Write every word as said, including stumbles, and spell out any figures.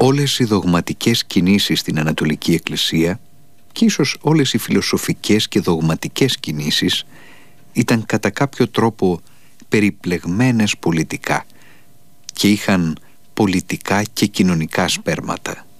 Όλες οι δογματικές κινήσεις στην Ανατολική Εκκλησία και ίσως όλες οι φιλοσοφικές και δογματικές κινήσεις ήταν κατά κάποιο τρόπο περιπλεγμένες πολιτικά και είχαν πολιτικά και κοινωνικά σπέρματα.